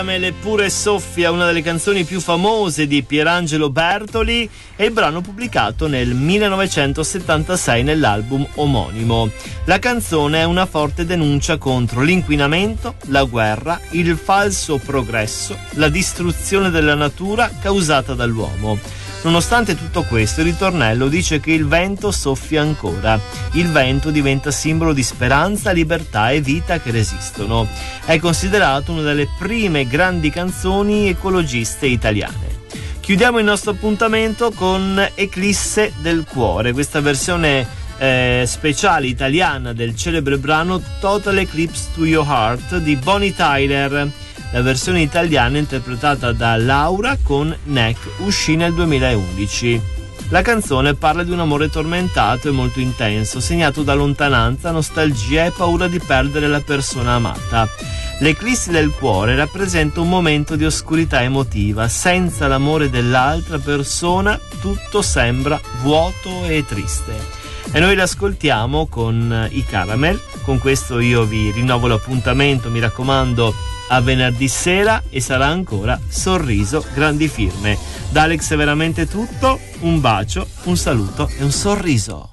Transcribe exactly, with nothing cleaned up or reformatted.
Eppure soffia, una delle canzoni più famose di Pierangelo Bertoli, è il brano pubblicato nel millenovecentosettantasei nell'album omonimo. La canzone è una forte denuncia contro l'inquinamento, la guerra, il falso progresso, la distruzione della natura causata dall'uomo. Nonostante tutto questo, il ritornello dice che il vento soffia ancora. Il vento diventa simbolo di speranza, libertà e vita che resistono. È considerato una delle prime grandi canzoni ecologiste italiane. Chiudiamo il nostro appuntamento con Eclisse del cuore, questa versione eh, speciale italiana del celebre brano Total Eclipse to Your Heart di Bonnie Tyler. La versione italiana interpretata da Laura con Neck uscì nel duemilaundici. La canzone parla di un amore tormentato e molto intenso, segnato da lontananza, nostalgia e paura di perdere la persona amata. L'eclissi del cuore rappresenta un momento di oscurità emotiva. Senza l'amore dell'altra persona tutto sembra vuoto e triste. E noi l'ascoltiamo con i Caramel. Con questo io vi rinnovo l'appuntamento, mi raccomando, a venerdì sera, e sarà ancora Sorriso Grandi Firme. Da Alex è veramente tutto, un bacio, un saluto e un sorriso.